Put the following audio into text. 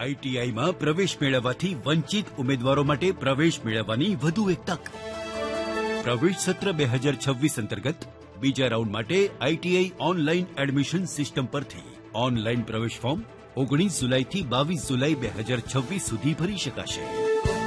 આઈટીઆઈમાં પ્રવેશ મેળવવાથી વંચિત ઉમેદવારો માટે પ્રવેશ મેળવવાની વધુ એક તક. પ્રવેશ સત્ર 2026 અંતર્ગત બીજા રાઉન્ડ માટે આઈટીઆઈ ઓનલાઈન એડમિશન સિસ્ટમ પરથી ઓનલાઈન પ્રવેશ ફોર્મ 19 જુલાઈથી 22 જુલાઈ 2026 સુધી ભરી શકાશે.